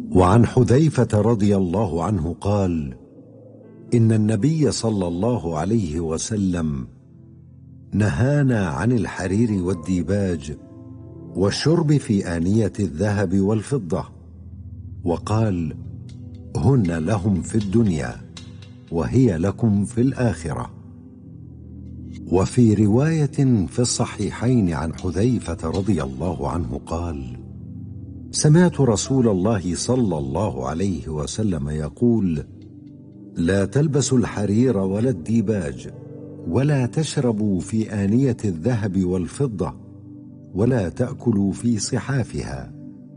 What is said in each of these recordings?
وعن حذيفة رضي الله عنه قال: إن النبي صلى الله عليه وسلم نهانا عن الحرير والديباج والشرب في آنية الذهب والفضة، وقال: هن لهم في الدنيا وهي لكم في الآخرة. وفي رواية في الصحيحين عن حذيفة رضي الله عنه قال: سمعت رسول الله صلى الله عليه وسلم يقول: لا تلبسوا الحرير ولا الديباج، ولا تشربوا في آنية الذهب والفضة، ولا تأكلوا في صحافها.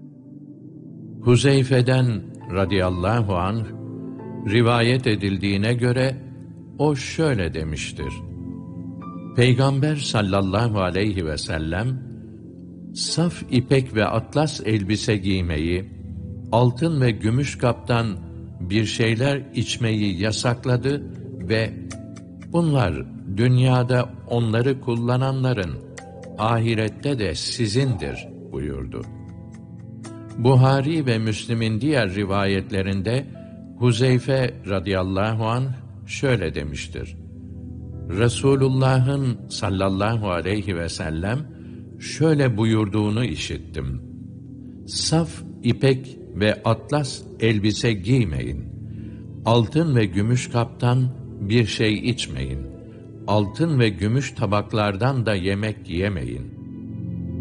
Huzeyfe'den radıyallahu anh rivayet edildiğine göre o şöyle demiştir: Peygamber sallallahu aleyhi ve sellem saf ipek ve atlas elbise giymeyi, altın ve gümüş kaptan bir şeyler içmeyi yasakladı ve bunlar dünyada onları kullananların, ahirette de sizindir buyurdu. Buhari ve Müslim'in diğer rivayetlerinde Huzeyfe radıyallahu anh şöyle demiştir: Resulullah'ın sallallahu aleyhi ve sellem şöyle buyurduğunu işittim: Saf ipek ve atlas elbise giymeyin, altın ve gümüş kaptan bir şey içmeyin, altın ve gümüş tabaklardan da yemek yemeyin.